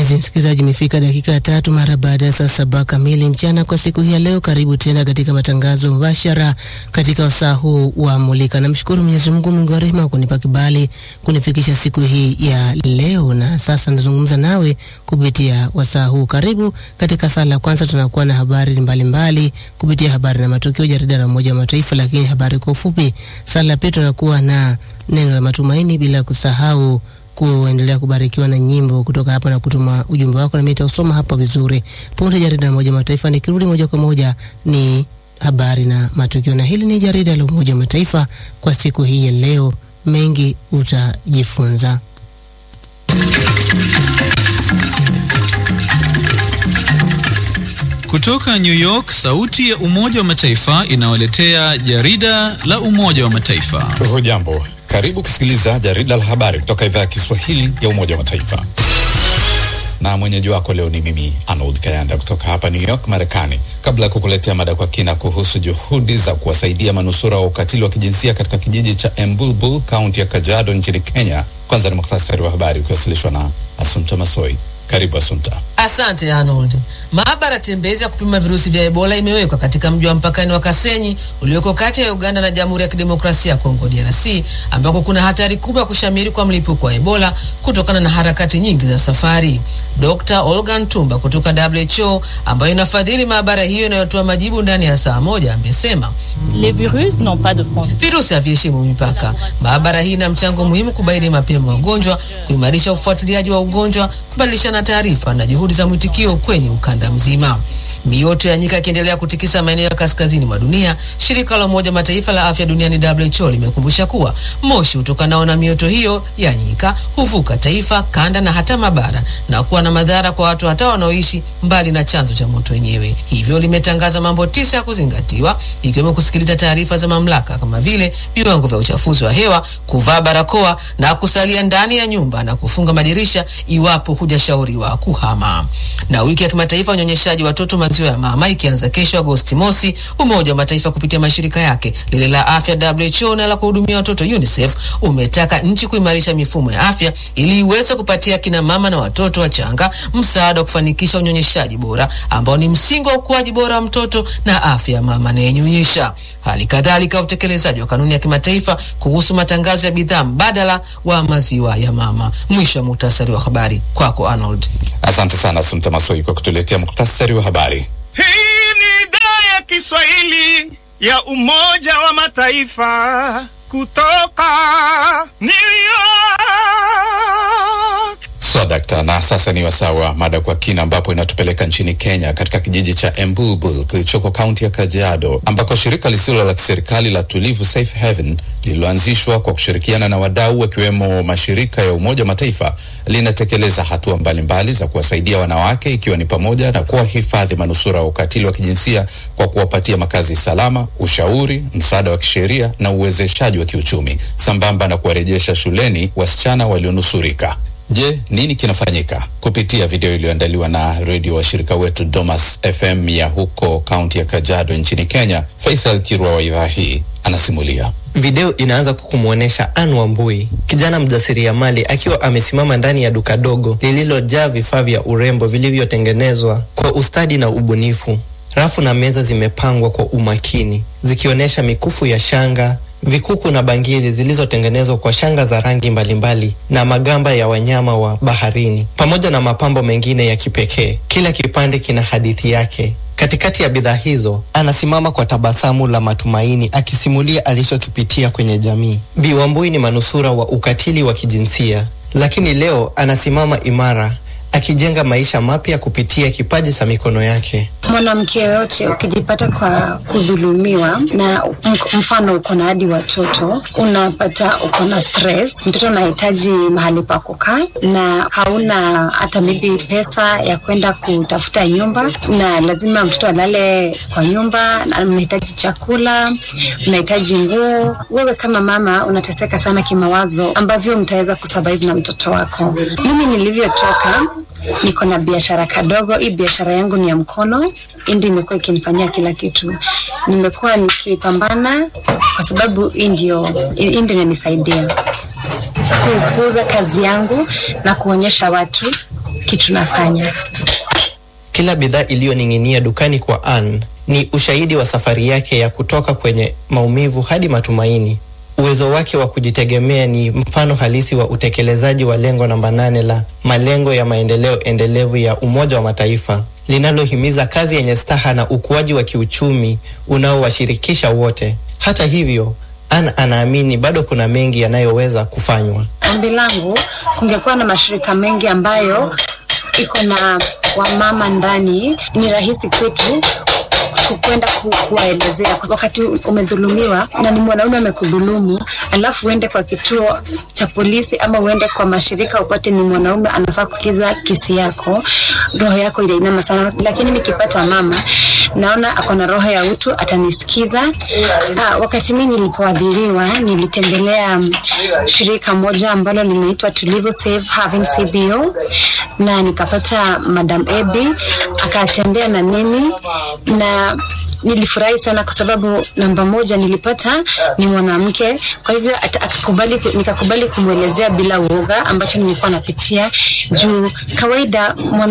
Mpenzi msikilizaji, imefika dakika ya 3 mara baada ya saa 7 kamili mchana kwa siku hii ya leo. Karibu tena katika matangazo mbashara katika wasaa huu wa Mulika. Namshukuru Mwenyezi Mungu mwingi wa rehema kunipa kibali kunifikisha siku hii ya leo, na sasa nazungumza nawe kupitia wasaa huu. Karibu katika saa la kwanza, tunakuwa na habari mbalimbali kupitia habari na matukio jarida la Umoja wa Mataifa, lakini habari kwa ufupi. Saa la pili tunakuwa na neno la matumaini, bila kusahau kuendelea kubarikiwa na nyimbo kutoka hapa na kutuma ujumbe wako na mimi nitausoma hapa vizuri. Punde jarida la Umoja wa Mataifa, nikirudi moja kwa moja ni habari na matukio, na hili ni jarida la Umoja wa Mataifa kwa siku hii ya leo. Mengi utajifunza. Kutoka New York, sauti ya Umoja wa Mataifa inawaletea jarida la Umoja wa Mataifa. Hujambo, karibu kusikiliza jarida la habari kutoka idhaa ya Kiswahili ya Umoja wa Mataifa. Na mwenyeji wako leo ni mimi, Arnold Kayanda, kutoka hapa New York, Marekani. Kabla ya kukuletea mada kwa kina kuhusu juhudi za kuwasaidia manusura wa ukatili wa kijinsia katika kijiji cha Embulbul, kaunti ya Kajiado nchini Kenya, kwanza ni muhtasari wa habari ukiwasilishwa na Assumpta Masoi. Karibu Assumpta. Asante Arnold. Maabara tembezi ya kupima virusi vya Ebola imewekwa katika mji wa mpakani wa Kasenyi ulioko kati ya Uganda na Jamhuri ya Kidemokrasia ya Kongo DRC, ambako kuna hatari kubwa ya kushamiri kwa mlipuko wa Ebola kutokana na harakati nyingi za safari. Dr. Olga Ntumba kutoka WHO ambayo inafadhili maabara hiyo inayotoa majibu ndani ya saa moja amesema les virus n'ont pas de frontières. Virusi haviheshimu mipaka. Maabara hii ina mchango muhimu kubaini mapema ugonjwa, kuimarisha ufuatiliaji wa ugonjwa, kubadilishana taarifa na juhudi za mwitikio kwenye ukanda mzima. Mioto ya nyika ikiendelea kutikisa maeneo ya kaskazini mwa dunia, shirika la Umoja Mataifa la Afya Duniani WHO limekumbusha kuwa moshi utokanao na mioto hiyo ya nyika huvuka taifa, kanda na hata mabara na kuwa na madhara kwa watu hata wanaoishi mbali na chanzo cha moto wenyewe. Hivyo limetangaza mambo 9 ya kuzingatiwa, ikiwemo kusikiliza taarifa za mamlaka kama vile viwango vya uchafuzi wa hewa, kuvaa barakoa na kusalia ndani ya nyumba na kufunga madirisha iwapo hujashauriwa kuhama. Na wiki ya kimataifa unyonyeshaji watoto maziwa ya mama ikianza kesho Agosti mosi, Umoja wa Mataifa kupitia mashirika yake lile la afya WHO na la kuhudumia watoto UNICEF umetaka nchi kuimarisha mifumo ya afya ili iweze kupatia kina mama na watoto wachanga msaada wa kufanikisha unyonyeshaji bora ambao ni msingi wa ukuaji bora wa mtoto na afya ya mama anayenyonyesha. Hali kadhalika utekelezaji wa kanuni ya kimataifa kuhusu matangazo ya bidhaa mbadala wa maziwa ya mama. Mwisho wa muhtasari wa habari, kwako Arnold. Asante sana Assumpta Masoi kwa kutuletea muhtasari wa habari. Hii ni idhaa ya Kiswahili ya Umoja wa Mataifa kutoka New York. Dakta, na sasa ni wasawa mada kwa kina, ambapo inatupeleka nchini Kenya katika kijiji cha Embulbul kilichoko kaunti ya Kajiado, ambako shirika lisilo la kiserikali la Tulivu Safe Haven lililoanzishwa kwa kushirikiana na wadau wakiwemo mashirika ya Umoja wa Mataifa linatekeleza hatua mbalimbali za kuwasaidia wanawake, ikiwa ni pamoja na kuwahifadhi manusura wa ukatili wa kijinsia kwa kuwapatia makazi salama, ushauri, msaada wa kisheria na uwezeshaji wa kiuchumi, sambamba na kuwarejesha shuleni wasichana walionusurika. Je, nini kinafanyika? Kupitia video iliyoandaliwa na redio wa shirika wetu Domas FM ya huko kaunti ya Kajiado nchini Kenya, Faisal Kirwa wa idhaa hii anasimulia. Video inaanza kukumuonesha Anne Wambui, kijana mjasiriamali akiwa amesimama ndani ya duka dogo lililojaa vifaa vya urembo vilivyotengenezwa kwa ustadi na ubunifu. Rafu na meza zimepangwa kwa umakini, zikionyesha mikufu ya shanga, vikuku na bangili zilizotengenezwa kwa shanga za rangi mbalimbali na magamba ya wanyama wa baharini, pamoja na mapambo mengine ya kipekee. Kila kipande kina hadithi yake. Katikati ya bidhaa hizo, anasimama kwa tabasamu la matumaini akisimulia alichokipitia kwenye jamii. Bi Wambui ni manusura wa ukatili wa kijinsia, lakini leo anasimama imara akijenga maisha mapya kupitia kipaji cha mikono yake. Mwanamke yote ukijipata kwa kudhulumiwa, na mfano uko na hadi watoto, unapata uko na stress, mtoto anahitaji mahali pa kukaa na hauna hata maybe pesa ya kwenda kutafuta nyumba, na lazima mtoto alale kwa nyumba, na unahitaji chakula, unahitaji nguo. Wewe kama mama unateseka sana kimawazo, ambavyo mtaweza kusurvive na mtoto wako. Mimi nilivyotoka, niko na biashara kadogo. Hii biashara yangu ni ya mkono, ndio imekuwa ikinifanyia kila kitu. Nimekuwa nikipambana kwa sababu ndio inanisaidia kukuza kazi yangu na kuonyesha watu kitu nafanya. Kila bidhaa iliyoning'inia dukani kwa Ann ni ushahidi wa safari yake ya kutoka kwenye maumivu hadi matumaini. Uwezo wake wa kujitegemea ni mfano halisi wa utekelezaji wa lengo namba 8 la malengo ya maendeleo endelevu ya Umoja wa Mataifa, linalohimiza kazi yenye staha na ukuaji wa kiuchumi unaowashirikisha wote. Hata hivyo, Ann anaamini bado kuna mengi yanayoweza kufanywa. Ombi langu, kungekuwa na mashirika mengi ambayo iko na wamama ndani, ni rahisi kwetu kwenda kuwaelezea. Wakati umedhulumiwa na ni mwanaume amekudhulumu, alafu uende kwa kituo cha polisi ama uende kwa mashirika upate ni mwanaume anafaa kusikiza kesi yako, roho yako inainama sana. Lakini nikipata mama naona ako na roho ya utu, atanisikiza. Wakati mimi nilipoadhiriwa, nilitembelea shirika moja ambalo linaitwa Tulivu Save Having CBO, na nikapata Madam Ebi akatembea na mimi, na nilifurahi sana kwa sababu namba 1 nilipata ni mwanamke. Kwa hivyo nikakubali kumwelezea bila uoga ambacho nilikuwa napitia. Juu kawaida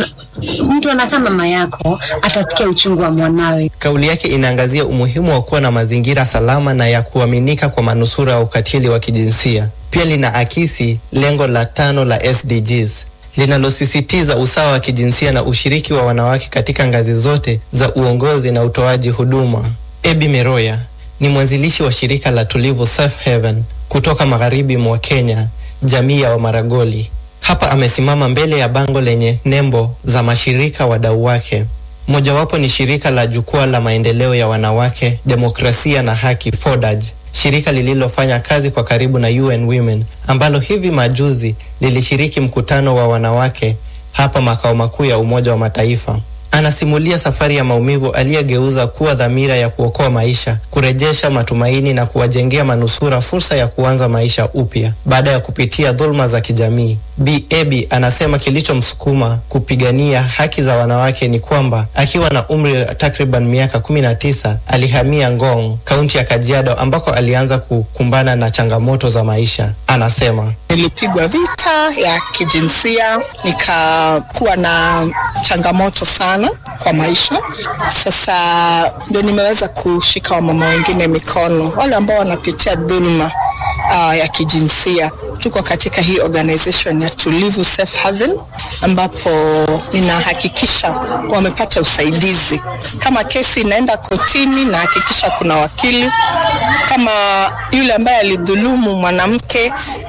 mtu anakaa mama yako atasikia uchungu wa mwanawe. Kauli yake inaangazia umuhimu wa kuwa na mazingira salama na ya kuaminika kwa manusura wa ukatili wa kijinsia. Pia linaakisi lengo la 5 la SDGs linalosisitiza usawa wa kijinsia na ushiriki wa wanawake katika ngazi zote za uongozi na utoaji huduma. Ebi Meroya ni mwanzilishi wa shirika la Tulivu Safe Haven kutoka magharibi mwa Kenya, jamii ya Wamaragoli. Hapa amesimama mbele ya bango lenye nembo za mashirika wadau wake. Mojawapo ni shirika la Jukwaa la Maendeleo ya Wanawake, Demokrasia na Haki, FODAJ, shirika lililofanya kazi kwa karibu na UN Women, ambalo hivi majuzi lilishiriki mkutano wa wanawake hapa makao makuu ya Umoja wa Mataifa. Anasimulia safari ya maumivu aliyegeuza kuwa dhamira ya kuokoa maisha, kurejesha matumaini na kuwajengea manusura fursa ya kuanza maisha upya baada ya kupitia dhulma za kijamii. Bi Ebi anasema kilichomsukuma kupigania haki za wanawake ni kwamba akiwa na umri takriban miaka 19 alihamia Ngong, kaunti ya Kajiado, ambako alianza kukumbana na changamoto za maisha. Anasema, nilipigwa vita ya kijinsia, nikakuwa na changamoto sana kwa maisha. Sasa ndio nimeweza kushika wamama wengine mikono, wale ambao wanapitia dhulma ya kijinsia. Tuko katika hii organization ya Tulivu Safe Haven, ambapo ninahakikisha wamepata usaidizi. Kama kesi inaenda kotini, na hakikisha kuna wakili. Kama yule ambaye alidhulumu mwanamke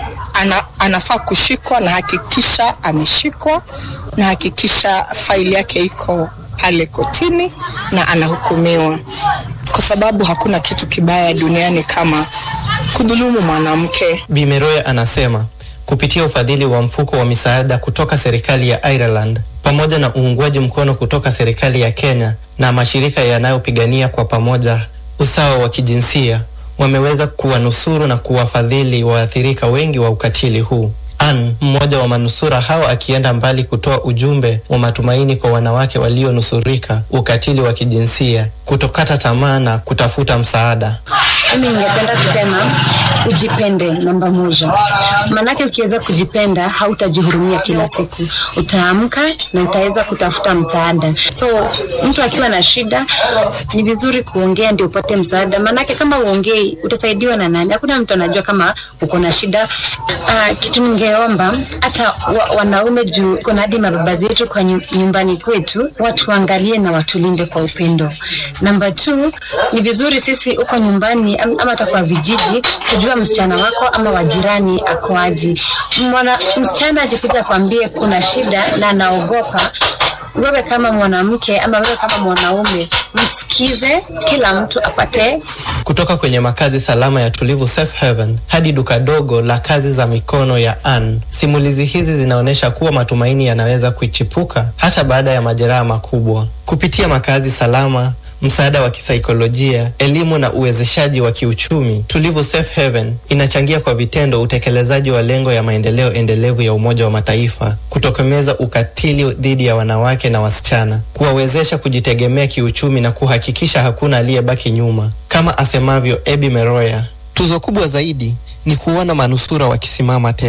anafaa kushikwa, na hakikisha ameshikwa, na hakikisha faili yake iko pale kotini na anahukumiwa, kwa sababu hakuna kitu kibaya duniani kama kudhulumu mwanamke. Bi Meroya anasema kupitia ufadhili wa mfuko wa misaada kutoka serikali ya Ireland pamoja na uungwaji mkono kutoka serikali ya Kenya na mashirika yanayopigania kwa pamoja usawa wa kijinsia, wameweza kuwanusuru na kuwafadhili waathirika wengi wa ukatili huu. Ann, mmoja wa manusura hao, akienda mbali kutoa ujumbe wa matumaini kwa wanawake walionusurika ukatili wa kijinsia, kutokata tamaa na kutafuta msaada. Mimi ningependa kusema ujipende, namba 1. Manake ukiweza kujipenda hautajihurumia kila siku. Utaamka na utaweza kutafuta msaada. So mtu akiwa na shida ni vizuri kuongea ndio upate msaada. Manake kama uongei utasaidiwa na nani? Hakuna mtu anajua kama uko na shida. Kitu ningeomba hata wanaume, juu kuna hadi mababa zetu kwa nyumbani kwetu, watu waangalie na watulinde kwa upendo. Namba 2, ni vizuri sisi uko nyumbani ama hata kwa vijiji kujua msichana wako ama wajirani ako aje. Msichana akipita kwambie kuna shida na anaogopa, wewe kama mwanamke ama wewe kama mwanaume msikize, kila mtu apate. Kutoka kwenye makazi salama ya Tulivu Safe Haven hadi duka dogo la kazi za mikono ya Ann, simulizi hizi zinaonyesha kuwa matumaini yanaweza kuchipuka hata baada ya majeraha makubwa. Kupitia makazi salama, msaada wa kisaikolojia, elimu na uwezeshaji wa kiuchumi, Tulivu Safe Haven inachangia kwa vitendo utekelezaji wa lengo ya maendeleo endelevu ya Umoja wa Mataifa, kutokomeza ukatili dhidi ya wanawake na wasichana, kuwawezesha kujitegemea kiuchumi na kuhakikisha hakuna aliyebaki nyuma. Kama asemavyo Ebi Meroya, tuzo kubwa zaidi ni kuona manusura wakisimama tena.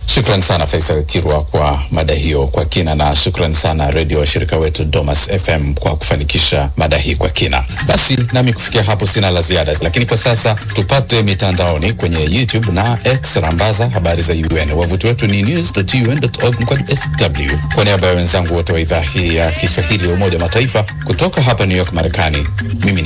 Shukran sana Faisal Kirwa kwa mada hiyo kwa kina, na shukran sana redio wa shirika wetu Domas FM kwa kufanikisha mada hii kwa kina. Basi nami kufikia hapo sina la ziada, lakini kwa sasa tupate mitandaoni kwenye YouTube na X, rambaza habari za UN. Wavuti wetu ni news.un.org/sw. Kwa niaba ya wenzangu wote wa idhaa hii ya Kiswahili ya Umoja wa Mataifa kutoka hapa New York, Marekani, mimi